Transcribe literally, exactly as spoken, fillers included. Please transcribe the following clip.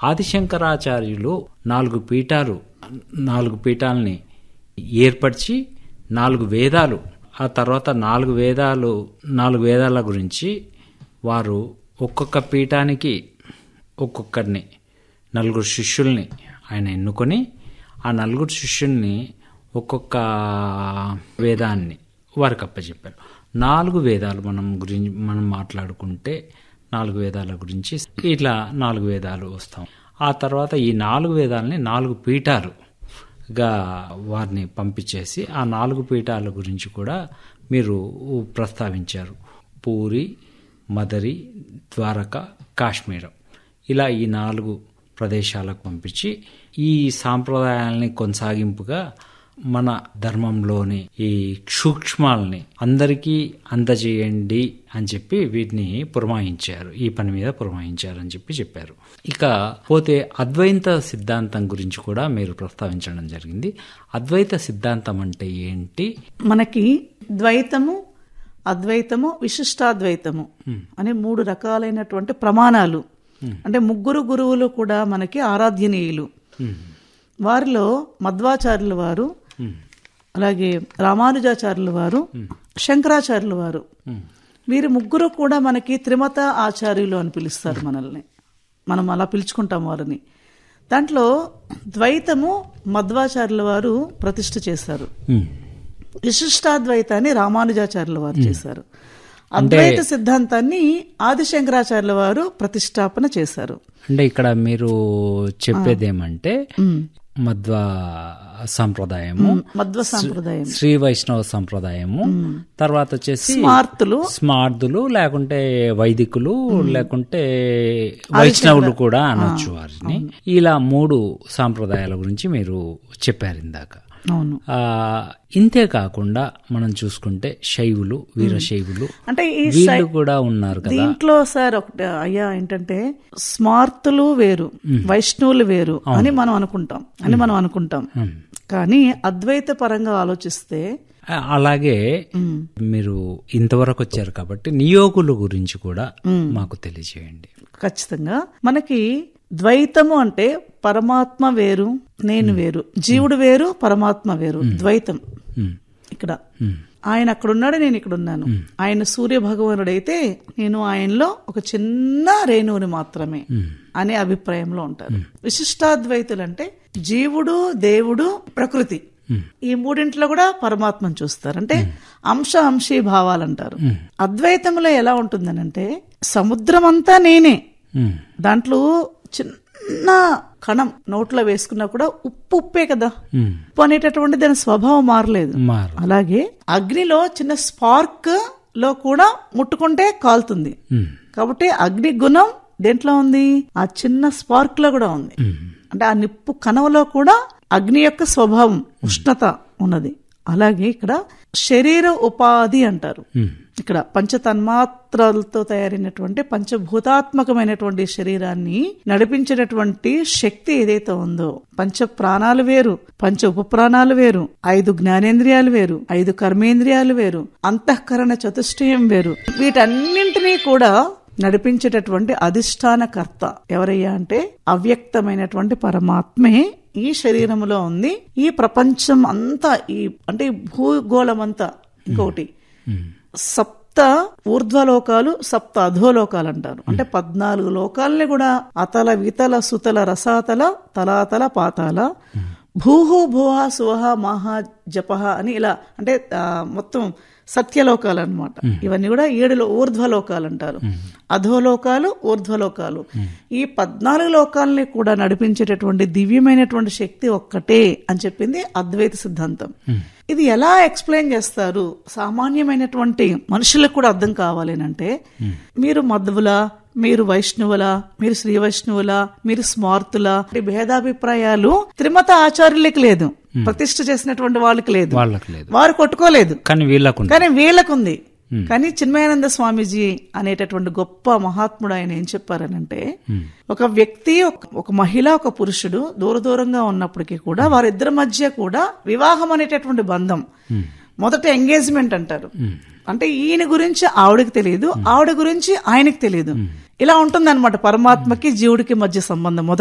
ఆదిశంకరాచార్యులు నాలుగు పీఠాలు నాలుగు పీఠాలని ఏర్పరిచి నాలుగు వేదాలు, ఆ తర్వాత నాలుగు వేదాలు నాలుగు వేదాల గురించి వారు ఒక్కొక్క పీఠానికి ఒక్కొక్కరిని నలుగురు శిష్యుల్ని ఆయన ఎన్నుకొని ఆ నలుగురు శిష్యుల్ని ఒక్కొక్క వేదాన్ని వారికి అప్పచెప్పారు. నాలుగు వేదాలు మనం గురించి మనం మాట్లాడుకుంటే నాలుగు వేదాల గురించి ఇట్లా నాలుగు వేదాలు వస్తాం. ఆ తర్వాత ఈ నాలుగు వేదాలని నాలుగు పీఠాలుగా వారిని పంపించేసి ఆ నాలుగు పీఠాల గురించి కూడా మీరు ప్రస్తావించారు. పూరి, మదరి, ద్వారక, కాశ్మీరం, ఇలా ఈ నాలుగు ప్రదేశాలకు పంపించి ఈ సాంప్రదాయాలని కొనసాగింపుగా మన ధర్మంలోని ఈ సూక్ష్మాలని అందరికీ అందజేయండి అని చెప్పి వీటిని పురమాయించారు, ఈ పని మీద పురమాయించారు అని చెప్పి చెప్పారు. ఇక పోతే అద్వైత సిద్ధాంతం గురించి కూడా మీరు ప్రస్తావించడం జరిగింది. అద్వైత సిద్ధాంతం అంటే ఏంటి? మనకి ద్వైతము, అద్వైతము, విశిష్టాద్వైతము అనే మూడు రకాలైనటువంటి ప్రమాణాలు. అంటే ముగ్గురు గురువులు కూడా మనకి ఆరాధ్యనీయులు. వారిలో మధ్వాచార్యుల వారు, అలాగే రామానుజాచార్యుల వారు, శంకరాచార్యుల వారు, వీరి ముగ్గురు కూడా మనకి త్రిమత ఆచార్యులు అని పిలుస్తారు మనల్ని. మనం అలా పిలుచుకుంటాం వారిని. దాంట్లో ద్వైతము మధ్వాచార్యుల వారు ప్రతిష్ఠ చేశారు. విశిష్టాద్వైతాన్ని రామానుజాచార్యుల వారు చేశారు. అద్వైత సిద్ధాంతాన్ని ఆదిశంకరాచార్యుల వారు ప్రతిష్టాపన చేశారు. అంటే ఇక్కడ మీరు చెప్పేదేమంటే మధ్వ సంప్రదాయము, మధ్వ సంప్రదాయం, శ్రీ వైష్ణవ సంప్రదాయము, తర్వాత వచ్చేసి స్మార్తులు స్మార్తులు లేకుంటే వైదికులు లేకుంటే వైష్ణవులు కూడా అనొచ్చు వారిని. ఇలా మూడు సాంప్రదాయాల గురించి మీరు చెప్పారు ఇందాక. అవును. ఇంతే కాకుండా మనం చూసుకుంటే శైవులు, వీరశైవులు అంటే వీళ్ళు కూడా ఉన్నారు కదా. దీంట్లో సార్ ఒకటి అయ్యా ఏంటంటే స్మార్తులు వేరు, వైష్ణవులు వేరు అని మనం అనుకుంటాం అని మనం అనుకుంటాం కానీ అద్వైత పరంగా ఆలోచిస్తే అలాగే మీరు ఇంతవరకు వచ్చారు కాబట్టి నియోగుల గురించి కూడా మాకు తెలియజేయండి. ఖచ్చితంగా. మనకి ద్వైతము అంటే పరమాత్మ వేరు, నేను వేరు, జీవుడు వేరు, పరమాత్మ వేరు, ద్వైతం. ఇక్కడ ఆయన అక్కడ ఉన్నాడు, నేను ఇక్కడ ఉన్నాను. ఆయన సూర్య భగవానుడైతే నేను ఆయనలో ఒక చిన్న రేణువుని మాత్రమే అనే అభిప్రాయంలో ఉంటారు. విశిష్టాద్వైతులు అంటే జీవుడు, దేవుడు, ప్రకృతి, ఈ మూడింట్లో కూడా పరమాత్మను చూస్తారు. అంటే అంశ అంశీ భావాలు అంటారు. అద్వైతంలో ఎలా ఉంటుందనంటే సముద్రం అంతా నేనే, దాంట్లో చిన్న కణం నోట్లో వేసుకున్నా కూడా ఉప్పు ఉప్పే కదా, ఉప్పు అనేటటువంటి దాని స్వభావం మారలేదు. అలాగే అగ్నిలో చిన్న స్పార్క్ లో కూడా ముట్టుకుంటే కాలుతుంది. కాబట్టి అగ్ని గుణం దేంట్లో ఉంది? ఆ చిన్న స్పార్క్ లో కూడా ఉంది. అంటే ఆ నిప్పు కణంలో కూడా అగ్ని యొక్క స్వభావం, ఉష్ణత ఉన్నది. అలాగే ఇక్కడ శరీర ఉపాధి అంటారు. ఇక్కడ పంచతన్మాత్రలతో తయారైనటువంటి పంచభూతాత్మకమైనటువంటి శరీరాన్ని నడిపించేటటువంటి శక్తి ఏదైతే ఉందో, పంచ ప్రాణాలు వేరు, పంచ ఉప ప్రాణాలు వేరు, ఐదు జ్ఞానేంద్రియాలు వేరు, ఐదు కర్మేంద్రియాలు వేరు, అంతఃకరణ చతుష్టయం వేరు, వీటన్నింటినీ కూడా నడిపించేటటువంటి అధిష్టానకర్త ఎవరయ్యా అంటే అవ్యక్తమైనటువంటి పరమాత్మే ఈ శరీరములో ఉంది. ఈ ప్రపంచం అంతా, ఈ అంటే భూగోళం అంతా, ఇంకొకటి సప్త ఊర్ధ్వలోకాలు, సప్త అధోలోకాలు అంటారు. అంటే పద్నాలుగు లోకాలని కూడా అతల వితల సుతల రసాతల తలాతల పాతాల భూహు భువ సువహ మహా జపహ అని ఇలా, అంటే మొత్తం సత్యలోకాలు అన్నమాట. ఇవన్నీ కూడా ఏడులో ఊర్ధ్వలోకాలు అంటారు. అధోలోకాలు, ఊర్ధ్వలోకాలు, ఈ పద్నాలుగు లోకాలని కూడా నడిపించేటటువంటి దివ్యమైనటువంటి శక్తి ఒక్కటే అని చెప్పింది అద్వైత సిద్ధాంతం. ఇది ఎలా ఎక్స్ప్లెయిన్ చేస్తారు సామాన్యమైనటువంటి మనుషులకు కూడా అర్థం కావాలి అంటే, మీరు మధ్వుల, మీరు వైష్ణవుల, మీరు శ్రీ వైష్ణవుల, మీరు స్మార్తుల, భేదాభిప్రాయాలు త్రిమత ఆచార్యులకి లేదు, ప్రతిష్ఠ చేసినటువంటి వాళ్ళకి లేదు, వారు కొట్టుకోలేదు. కానీ వీళ్ళకు కానీ వీళ్ళకుంది. కానీ చిన్మయానంద స్వామీజీ అనేటటువంటి గొప్ప మహాత్ముడు ఆయన ఏం చెప్పారనంటే, ఒక వ్యక్తి, ఒక మహిళ, ఒక పురుషుడు దూర దూరంగా ఉన్నప్పటికీ కూడా వారిద్దరి మధ్య కూడా వివాహం అనేటటువంటి బంధం, మొదట ఎంగేజ్మెంట్ అంటారు. అంటే ఈయన గురించి ఆవిడకి తెలియదు, ఆవిడ గురించి ఆయనకి తెలియదు. ఇలా ఉంటుంది అనమాట పరమాత్మకి జీవుడికి మధ్య సంబంధం.